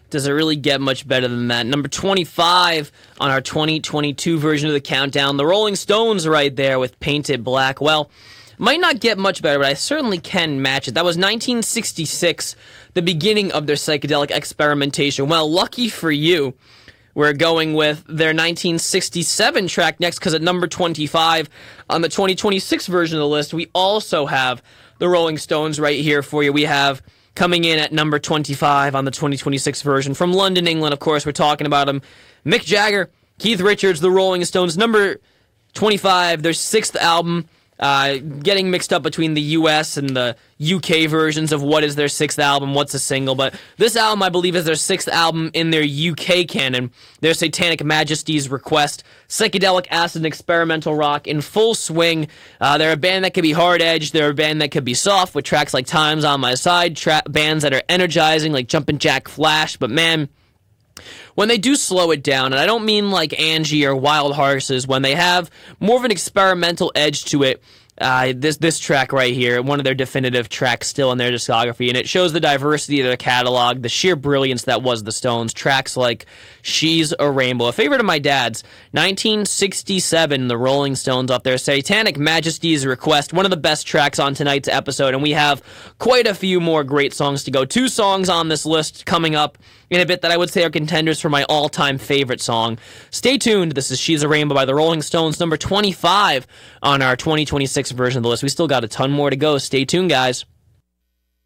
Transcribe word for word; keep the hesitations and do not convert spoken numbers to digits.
Does it really get much better than that? Number twenty-five on our twenty twenty-two version of the countdown, the Rolling Stones right there with Painted Black. Well, might not get much better, but I certainly can match it. That was nineteen sixty-six, the beginning of their psychedelic experimentation. Well, lucky for you, we're going with their nineteen sixty-seven track next, because at number twenty-five on the twenty twenty-six version of the list, we also have the Rolling Stones right here for you. We have coming in at number twenty-five on the twenty twenty-six version from London, England. Of course, we're talking about them. Mick Jagger, Keith Richards, the Rolling Stones. Number twenty-five, their sixth album. Uh, getting mixed up between the U S and the U K versions of what is their sixth album, what's a single. But this album, I believe, is their sixth album in their U K canon. Their Satanic Majesty's Request, psychedelic acid and experimental rock in full swing. Uh, they're a band that could be hard-edged. They're a band that could be soft with tracks like Time's on My Side, tra- bands that are energizing like Jumpin' Jack Flash. But man, when they do slow it down, and I don't mean like Angie or Wild Horses, when they have more of an experimental edge to it, uh, this this track right here, one of their definitive tracks still in their discography, and it shows the diversity of their catalog, the sheer brilliance that was the Stones. Tracks like She's a Rainbow, a favorite of my dad's, nineteen sixty-seven, the Rolling Stones up there, Satanic Majesty's Request, one of the best tracks on tonight's episode, and we have quite a few more great songs to go. Two songs on this list coming up in a bit that I would say are contenders for my all-time favorite song. Stay tuned. This is She's a Rainbow by the Rolling Stones, number twenty-five on our twenty twenty-six version of the list. We still got a ton more to go. Stay tuned, guys.